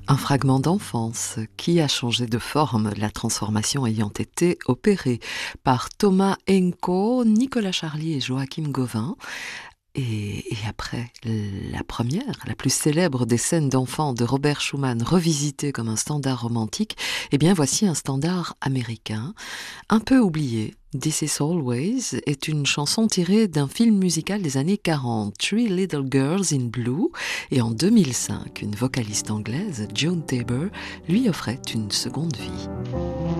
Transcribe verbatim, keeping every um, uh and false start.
Un fragment d'enfance qui a changé de forme, la transformation ayant été opérée par Thomas Henko, Nicolas Charlier et Joachim Gauvin. Et, et après la première, la plus célèbre des scènes d'enfants de Robert Schumann revisitée comme un standard romantique, eh bien voici un standard américain, un peu oublié. This Is Always est une chanson tirée d'un film musical des années quarante, Three Little Girls in Blue, et en deux mille cinq, une vocaliste anglaise, Joan Tabor, lui offrait une seconde vie.